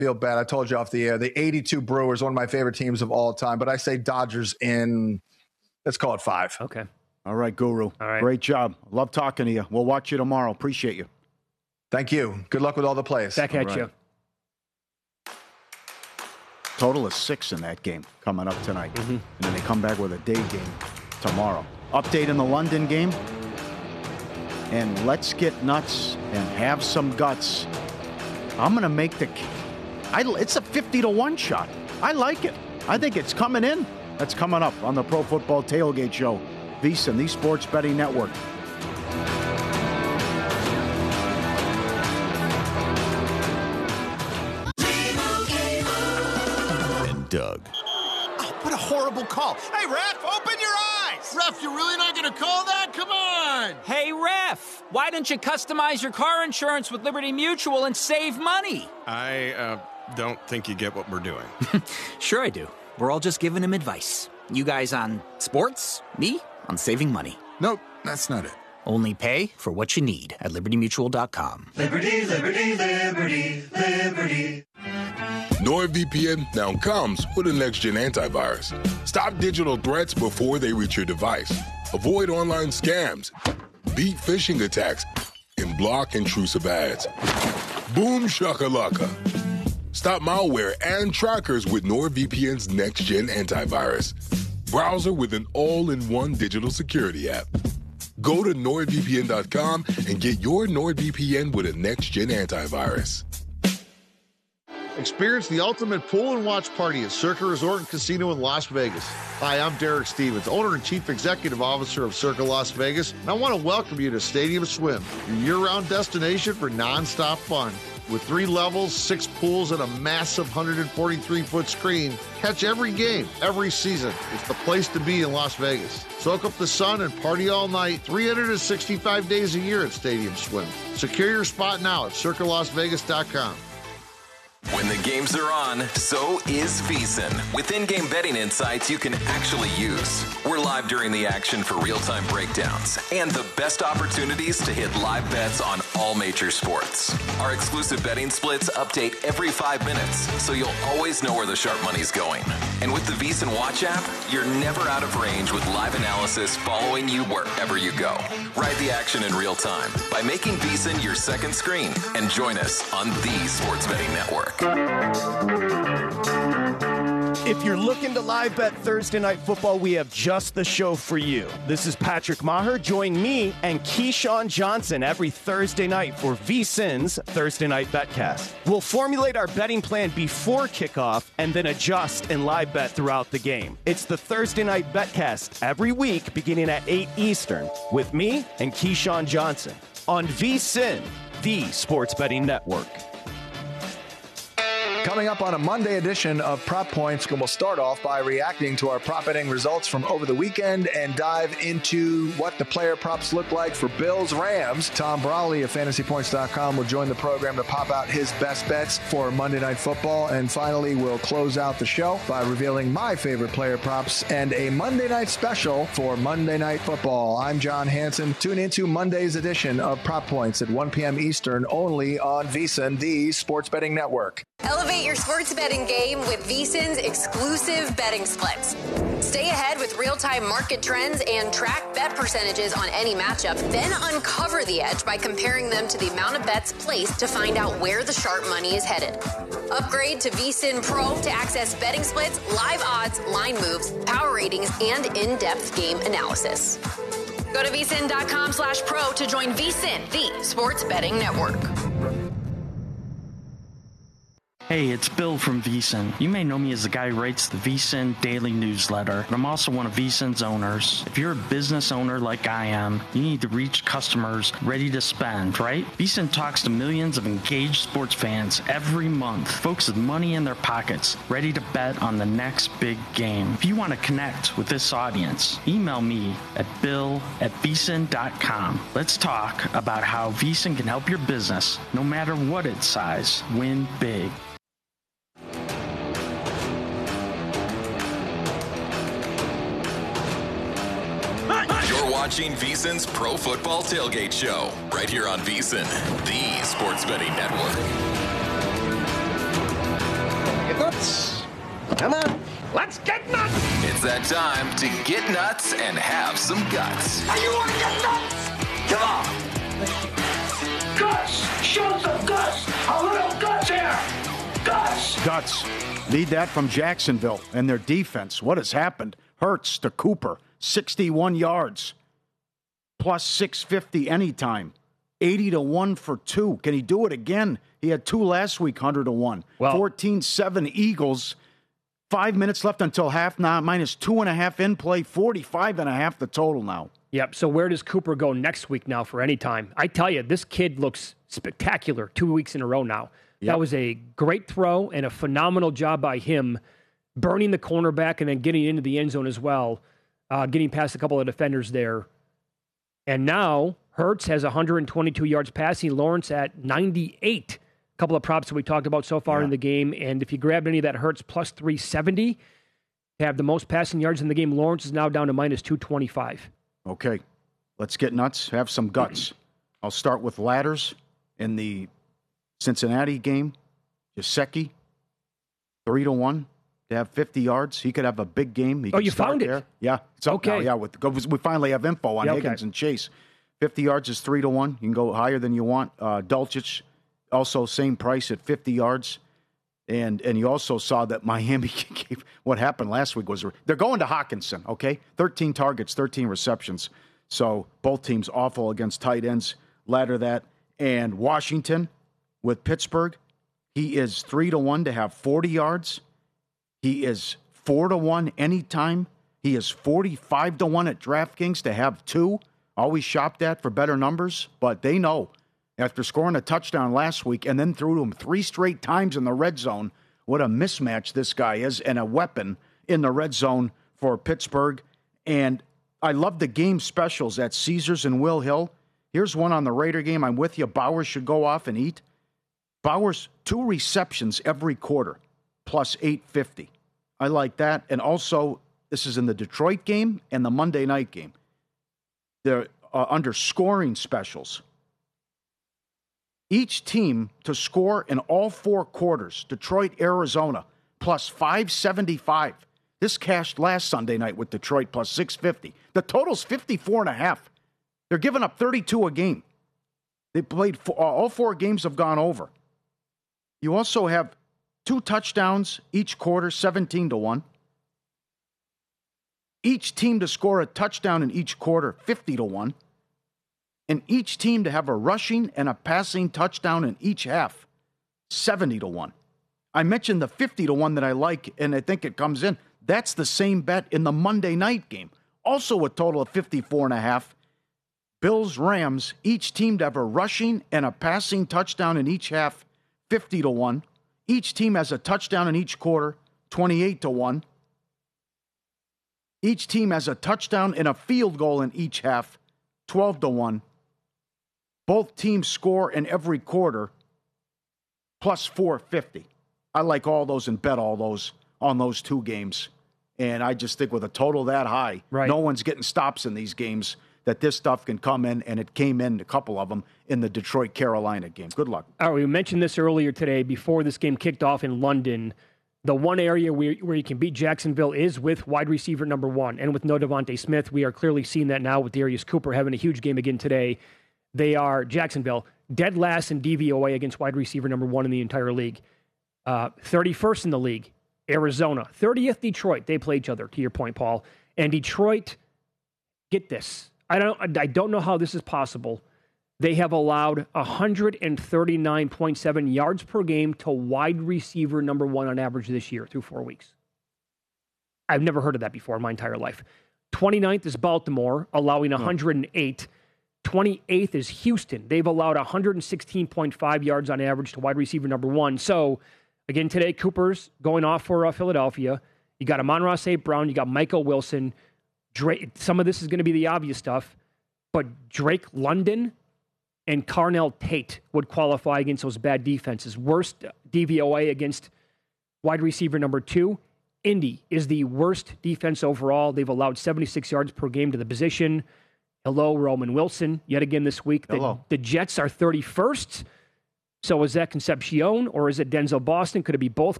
feel bad. I told you off the air. The 82 Brewers, one of my favorite teams of all time, but I say Dodgers in, let's call it 5. Okay. All right, Guru. All right. Great job. Love talking to you. We'll watch you tomorrow. Appreciate you. Thank you. Good luck with all the plays. Back at you. Total is 6 in that game coming up tonight. And then they come back with a day game tomorrow. Update in the London game. And let's get nuts and have some guts. I'm going to make it's a 50-1 shot. I like it. I think it's coming in. That's coming up on the Pro Football Tailgate Show. VSiN, the Sports Betting Network. And Doug. Oh, what a horrible call. Hey, ref, open your eyes. Ref, you're really not going to call that? Come on. Hey, ref, why don't you customize your car insurance with Liberty Mutual and save money? I don't think you get what we're doing. Sure I do. We're all just giving him advice. You guys on sports, me on saving money. Nope, that's not it. Only pay for what you need at libertymutual.com. Liberty, liberty, liberty, liberty. NordVPN now comes with a next-gen antivirus. Stop digital threats before they reach your device. Avoid online scams. Beat phishing attacks. And block intrusive ads. Boom shakalaka. Stop malware and trackers with NordVPN's next-gen antivirus. Browser with an all-in-one digital security app. Go to NordVPN.com and get your NordVPN with a next-gen antivirus. Experience the ultimate pool and watch party at Circa Resort and Casino in Las Vegas. Hi, I'm Derek Stevens, owner and chief executive officer of Circa Las Vegas, and I want to welcome you to Stadium Swim, your year-round destination for non-stop fun. With 3 levels, 6 pools, and a massive 143-foot screen, catch every game, every season. It's the place to be in Las Vegas. Soak up the sun and party all night, 365 days a year at Stadium Swim. Secure your spot now at CircaLasVegas.com. When the games are on, so is VSiN. With in-game betting insights you can actually use. We're live during the action for real-time breakdowns and the best opportunities to hit live bets on all major sports. Our exclusive betting splits update every 5 minutes, so you'll always know where the sharp money's going. And with the VSiN Watch app, you're never out of range with live analysis following you wherever you go. Ride the action in real time by making VSiN your second screen and join us on the Sports Betting Network. If you're looking to live bet Thursday Night Football, we have just the show for you. This is Patrick Maher. Join me and Keyshawn Johnson every Thursday night for VSiN's Thursday Night Betcast. We'll formulate our betting plan before kickoff and then adjust and live bet throughout the game. It's the Thursday Night Betcast every week beginning at 8 Eastern with me and Keyshawn Johnson on VSiN, the Sports Betting Network. Coming up on a Monday edition of Prop Points, we'll start off by reacting to our prop betting results from over the weekend and dive into what the player props look like for Bills-Rams. Tom Brawley of FantasyPoints.com will join the program to pop out his best bets for Monday Night Football. And finally, we'll close out the show by revealing my favorite player props and a Monday night special for Monday Night Football. I'm John Hansen. Tune into Monday's edition of Prop Points at 1 p.m. Eastern only on VSiN, the Sports Betting Network. Elevate your sports betting game with VSiN's exclusive betting splits. Stay ahead with real-time market trends and track bet percentages on any matchup. Then uncover the edge by comparing them to the amount of bets placed to find out where the sharp money is headed. Upgrade to VSiN Pro to access betting splits, live odds, line moves, power ratings, and in-depth game analysis. Go to VSiN.com/pro to join VSiN, the Sports Betting Network. Hey, it's Bill from VSiN. You may know me as the guy who writes the VSiN daily newsletter, but I'm also one of VSiN's owners. If you're a business owner like I am, you need to reach customers ready to spend, right? VSiN talks to millions of engaged sports fans every month, folks with money in their pockets, ready to bet on the next big game. If you want to connect with this audience, email me at bill@vsin.com. Let's talk about how VSiN can help your business, no matter what its size, win big. Watching VSiN's Pro Football Tailgate Show right here on VSiN, the Sports Betting Network. Come on, let's get nuts! It's that time to get nuts and have some guts. Are you want to get nuts? Come on! Guts! Show some guts! A little guts here! Guts! Guts. Need that from Jacksonville and their defense. What has happened? Hurts to Cooper, 61 yards, plus 650 anytime. 80-1 for 2. Can he do it again? He had 2 last week, 100-1. Well, 14-7 Eagles. 5 minutes left until half now, minus 2.5 in play, 45.5 the total now. Yep, so where does Cooper go next week now for any time? I tell you, this kid looks spectacular 2 weeks in a row now. Yep. That was a great throw and a phenomenal job by him, burning the cornerback and then getting into the end zone as well, getting past a couple of defenders there. And now Hurts has 122 yards passing, Lawrence at 98. A couple of props that we talked about so far in the game. And if you grabbed any of that Hurts plus 370, to have the most passing yards in the game, Lawrence is now down to minus 225. Okay, let's get nuts, have some guts. I'll start with ladders in the Cincinnati game. Gesicki, 3-1 to have 50 yards. He could have a big game. He you found there. It? Yeah, it's up now. Yeah, we finally have info on Higgins and Chase. 50 yards is 3-1. You can go higher than you want. Dulcich, also same price at 50 yards. And you also saw that Miami gave, what happened last week was they're going to Hawkinson, okay? 13 targets, 13 receptions. So both teams awful against tight ends. Ladder that. And Washington with Pittsburgh, he is 3-1 to have 40 yards. He is 4-1 anytime. He is 45-1 at DraftKings to have 2. Always shop that for better numbers, but they know after scoring a touchdown last week and then threw to him 3 straight times in the red zone, what a mismatch this guy is and a weapon in the red zone for Pittsburgh. And I love the game specials at Caesars and Will Hill. Here's one on the Raider game. I'm with you. Bowers should go off and eat. Bowers, 2 receptions every quarter, plus 850. I like that. And also, this is in the Detroit game and the Monday night game. They're under scoring specials. Each team to score in all 4 quarters, Detroit, Arizona, plus 575. This cashed last Sunday night with Detroit, plus 650. The total's 54.5. They're giving up 32 a game. They played, all 4 games have gone over. You also have 2 touchdowns each quarter, 17-1. Each team to score a touchdown in each quarter, 50-1. And each team to have a rushing and a passing touchdown in each half, 70-1. I mentioned the 50-1 that I like, and I think it comes in. That's the same bet in the Monday night game. Also a total of 54.5. Bills-Rams, each team to have a rushing and a passing touchdown in each half, 50-1. Each team has a touchdown in each quarter, 28-1. Each team has a touchdown and a field goal in each half, 12-1. Both teams score in every quarter, plus 450. I like all those and bet all those on those 2 games. And I just think with a total that high, no one's getting stops in these games, that this stuff can come in, and it came in, a couple of them, in the Detroit-Carolina game. Good luck. All right, we mentioned this earlier today before this game kicked off in London. The one area where you can beat Jacksonville is with wide receiver number 1. And with no Devontae Smith, we are clearly seeing that now with Darius Cooper having a huge game again today. They are, Jacksonville, dead last in DVOA against wide receiver number 1 in the entire league. 31st in the league, Arizona. 30th, Detroit. They play each other, to your point, Paul. And Detroit, get this. I don't know how this is possible. They have allowed 139.7 yards per game to wide receiver number 1 on average this year through 4 weeks. I've never heard of that before in my entire life. 29th is Baltimore, allowing 108. 28th is Houston. They've allowed 116.5 yards on average to wide receiver number 1. So, again, today, Cooper's going off for Philadelphia. You got Amon-Ra St. Brown. You got Michael Wilson. Drake. Some of this is going to be the obvious stuff, but Drake London and Carnell Tate would qualify against those bad defenses. Worst DVOA against wide receiver number 2. Indy is the worst defense overall. They've allowed 76 yards per game to the position. Hello, Roman Wilson, yet again this week. The Jets are 31st. So is that Concepcion or is it Denzel Boston? Could it be both